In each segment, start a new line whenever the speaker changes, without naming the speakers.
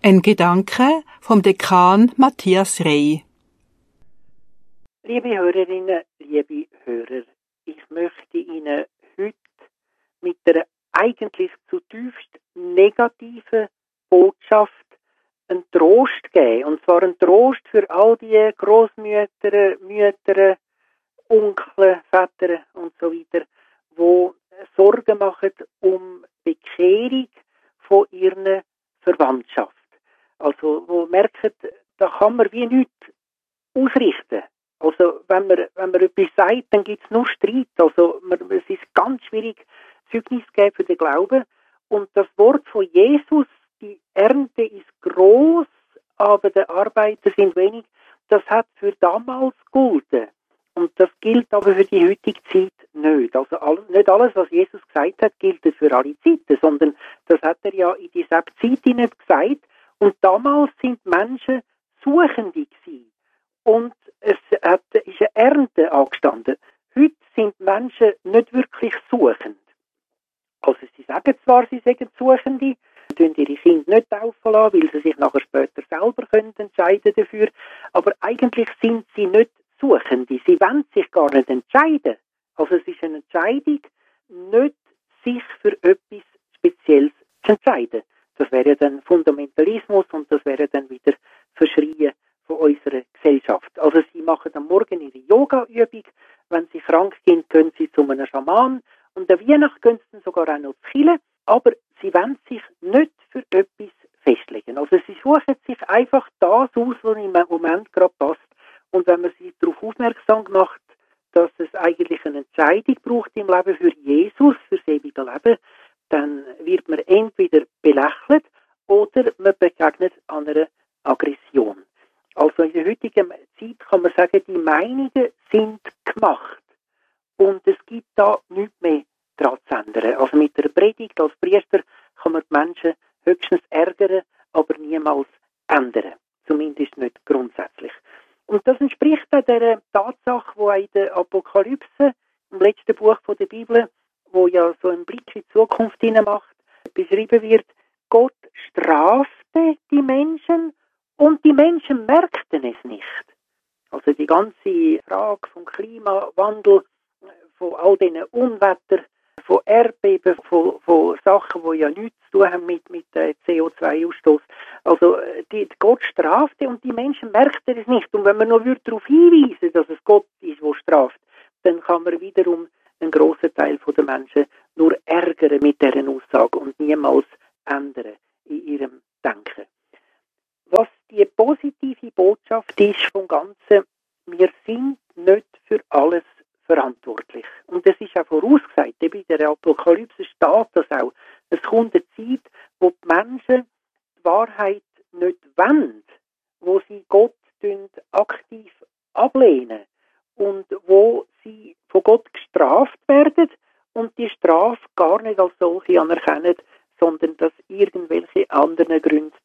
Ein Gedanke vom Dekan Matthias Rey.
Liebe Hörerinnen, liebe Hörer, ich möchte Ihnen heute mit einer eigentlich zutiefst negativen Botschaft einen Trost geben. Und zwar einen Trost für all die Großmütter, Mütter, Onkel, Väter und so weiter, die Sorgen machen um Bekehrung von ihren Verwandtschaft. Also, wo merken, da kann man wie nichts ausrichten. Also, wenn man etwas sagt, dann gibt es nur Streit. Also, es ist ganz schwierig, Zeugnis zu geben für den Glauben. Und das Wort von Jesus, die Ernte ist groß, aber die Arbeiter sind wenig, das hat für damals gegolten. Und das gilt aber für die heutige Zeit nicht. Also nicht alles, was Jesus gesagt hat, gilt für alle Zeiten, sondern das hat er ja in dieser Zeit nicht gesagt. Und damals sind Menschen Suchende gewesen. Und es ist eine Ernte angestanden. Heute sind Menschen nicht wirklich suchend. Also sie sagen zwar, sie seien Suchende, tun ihre Kinder nicht taufen lassen, weil sie sich nachher später selber entscheiden dafür. Aber eigentlich sind sie nicht Suchende. Sie wollen sich gar nicht entscheiden. Also es ist eine Entscheidung, nicht sich für etwas Spezielles zu entscheiden. Das wäre dann Fundamentalismus und das wäre dann wieder Verschreien von unserer Gesellschaft. Also sie machen am Morgen ihre Yoga-Übung. Wenn sie krank sind, gehen sie zu einem Schaman. Und an Weihnachten gehen sie sogar auch noch zu Kirche. Aber sie wollen sich nicht für etwas festlegen. Also sie suchen sich einfach das aus, was im Moment gerade passt. Und wenn man sie darauf aufmerksam macht, dass es eigentlich eine Entscheidung braucht im Leben für Jesus, für das ewige Leben, dann wird man entweder belächelt oder man begegnet einer Aggression. Also in der heutigen Zeit kann man sagen, die Meinungen sind gemacht. Und es gibt da nichts mehr daran zu ändern. Also mit der Predigt als Priester kann man die Menschen höchstens ärgern, aber niemals ändern. Zumindest nicht grundsätzlich. Und das entspricht auch der Tatsache, wo in der Apokalypse, im letzten Buch der Bibel, wo ja so einen Blick in die Zukunft hineinmacht, beschrieben wird, Gott strafte die Menschen und die Menschen merkten es nicht. Also die ganze Frage vom Klimawandel, von all diesen Unwettern, von Erdbeben, von Sachen, die ja nichts zu tun haben mit CO2-Ausstoß. Also Gott strafte und die Menschen merkten es nicht. Und wenn man noch darauf hinweisen, dass es Gott ist, der straft, dann kann man wiederum einen grossen Teil der Menschen nur ärgern mit dieser Aussage und niemals ändern in ihrem Denken. Was die positive Botschaft ist vom Ganzen, wir sind nicht für alles verantwortlich. Und das ist auch vorausgesagt, bei der Apokalypse steht das auch. Es kommt eine Zeit, wo die Menschen die Wahrheit nicht wollen, wo sie Gott aktiv ablehnen und wo sie von Gott gestraft werden und die Strafe gar nicht als solche anerkennen, sondern dass irgendwelche anderen Gründe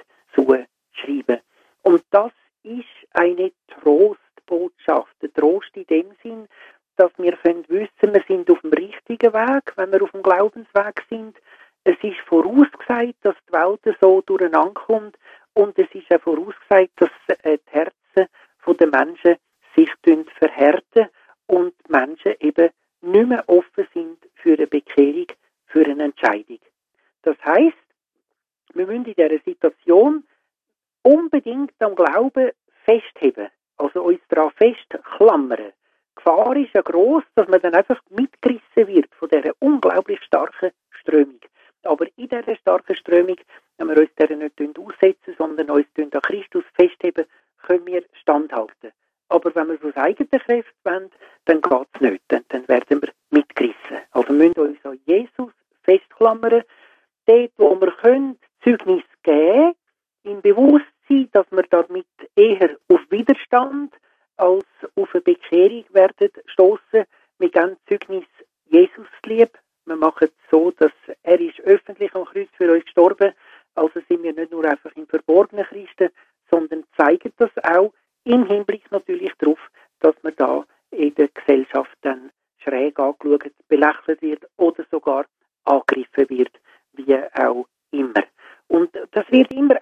schreiben. Und das ist eine Trostbotschaft. Der Trost in dem Sinn, dass wir wissen können, wir sind auf dem richtigen Weg, wenn wir auf dem Glaubensweg sind. Es ist vorausgesagt, dass die Welt so durcheinander kommt und es ist auch vorausgesagt, dass die Herzen der Menschen sich verhärten und die Menschen eben nicht mehr offen sind für eine Bekehrung, für eine Entscheidung. Das heisst, wir müssen in dieser Situation unbedingt am Glauben festheben, also uns daran festklammern. Die Gefahr ist ja gross, dass man dann einfach mitgerissen wird von dieser unglaublich starken Strömung. Aber in dieser starken Strömung, wenn wir uns der nicht aussetzen, sondern uns an Christus festheben, können wir standhalten. Aber wenn wir aus eigenen Kräften wollen, dann geht es nicht. Dann werden wir mitgerissen. Also wir müssen uns an Jesus festklammern. Dort, wo wir können, Zeugnis geben, im Bewusstsein, dass wir damit eher auf Widerstand als auf eine Bekehrung werden stoßen. Wir geben Zeugnis Jesus lieb. Wir machen es so, dass er ist öffentlich am Kreuz für uns gestorben. Also sind wir nicht nur einfach im verborgenen Christen, sondern zeigen das auch im Hinblick natürlich darauf, dass man da in der Gesellschaft dann schräg angeschaut, belächelt wird oder sogar angegriffen wird, wie auch immer. Und das wird immer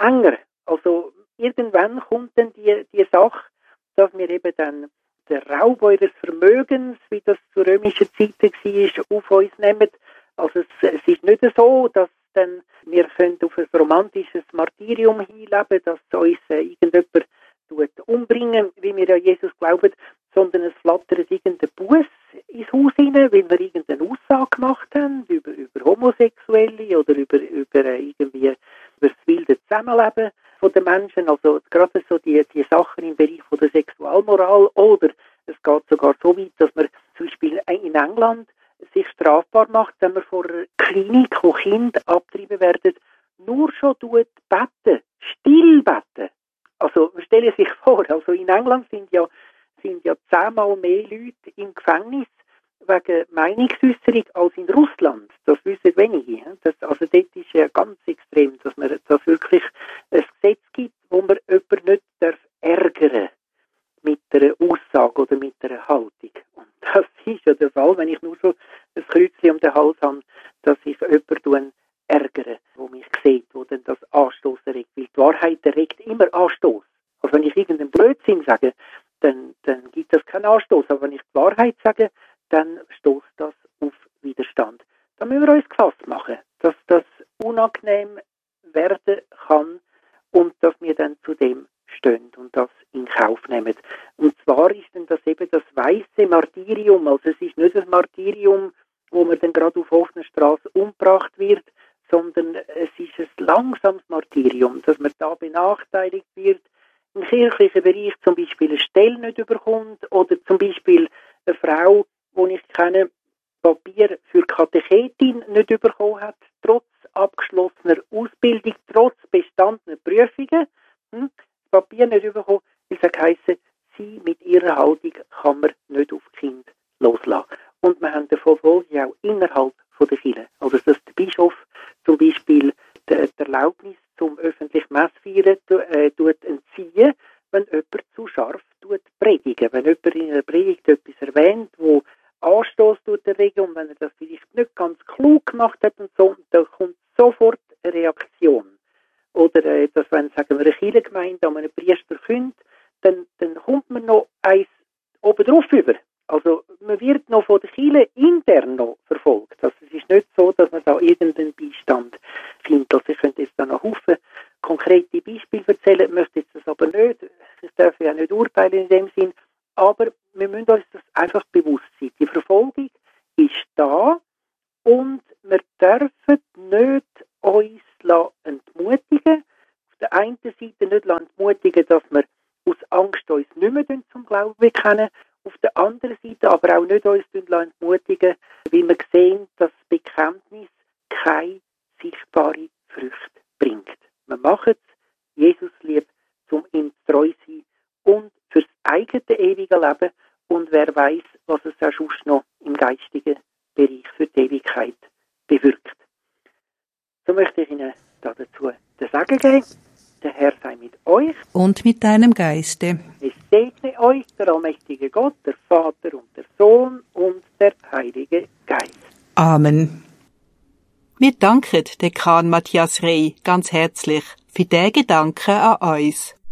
enger. Also irgendwann kommt dann die Sache, dass wir eben dann den Raub eures Vermögens, wie das zu römischen Zeiten war, auf uns nehmen. Also es ist nicht so, dass dann wir können auf ein romantisches Martyrium hinleben, dass uns irgendjemand umbringen, wie wir an Jesus glauben, sondern es flattert irgendein Buß ins Haus hinein, weil wir irgendeine Aussage gemacht haben über Homosexuelle oder über irgendwie über das wilde Zusammenleben von den Menschen, also gerade so die Sachen im Bereich von der Sexualmoral, oder es geht sogar so weit, dass man zum Beispiel in England sich strafbar macht, wenn man vor einer Klinik, wo Kinder abgetrieben werden, nur schon beten, still beten. Also man stelle sich vor, also in England sind ja 10-mal mehr Leute im Gefängnis wegen Meinungsäußerung als in Russland. Das wissen wenige. Also dort ist ja ganz extrem, dass man das wirklich ein Gesetz gibt, wo man jemanden nicht ärgern darf mit einer Aussage oder mit einer Haltung. Und das ist ja der Fall, wenn ich nur so ein Kreuzchen um den Hals habe, dass ich jemanden ärgere, der mich sieht, wo dann das Anstoß erregt. Weil die Wahrheit erregt immer Anstoß. Also wenn ich irgendeinen Blödsinn sage, dann gibt das keinen Anstoß. Aber wenn ich die Wahrheit sage, dann stoßt das auf Widerstand. Da müssen wir uns gefasst machen, dass das unangenehm werden kann und dass wir dann zu dem stehen und das in Kauf nehmen. Und zwar ist dann das eben das weiße Martyrium. Also es ist nicht das Martyrium, wo man dann gerade auf offener Straße umgebracht wird, sondern es ist ein langsames Martyrium, dass man da benachteiligt wird, im kirchlichen Bereich zum Beispiel eine Stelle nicht überkommt oder zum Beispiel eine Frau, die ich kenne, Papier für Katechetin nicht bekommen hat, trotz abgeschlossener Ausbildung, trotz bestandener Prüfungen, Papier nicht bekommen, weil es heisst, sie mit ihrer Haltung kann man nicht auf Kind loslassen. Und wir haben davon Folge auch innerhalb von der Kirche. Also dass der Bischof zum Beispiel die Erlaubnis zum öffentlichen Messfeiern entziehen, wenn jemand zu scharf predigen. Wenn jemand in einer Predigt etwas erwähnt, wo Anstoß erregen, und wenn er das vielleicht nicht ganz klug gemacht hat und so, dann kommt sofort eine Reaktion. Oder dass, wenn, sagen wir, eine Kirchengemeinde an einem Priester kündigt, dann kommt man noch eins oben drauf über. Also man wird noch von der Kirche intern noch verfolgt. Also es ist nicht so, dass man da irgendeinen Beistand findet. Also ich könnte jetzt da noch Haufen konkrete Beispiele erzählen, ich möchte jetzt das aber nicht. Ich darf ja nicht urteilen in dem Sinn. Aber wir müssen uns das einfach bewusst sein. Die Verfolgung ist da und wir dürfen nicht uns entmutigen. Auf der einen Seite nicht entmutigen, dass wir aus Angst uns nicht mehr zum Glauben bekennen. Auf der anderen Seite aber auch nicht uns entmutigen, weil wir sehen, dass das Bekenntnis keine sichtbare Früchte bringt. Wir machen es, Jesus lieb, um ihm treu zu sein und fürs eigene ewige Leben. Und wer weiß, was es auch sonst noch im geistigen Bereich für die Ewigkeit bewirkt. So möchte ich Ihnen dazu den Segen geben. Der Herr sei mit euch.
Und mit deinem Geiste.
Es segne euch der allmächtige Gott, der Vater und der Sohn und der Heilige Geist.
Amen. Wir danken Dekan Matthias Rey ganz herzlich für den Gedanken an uns.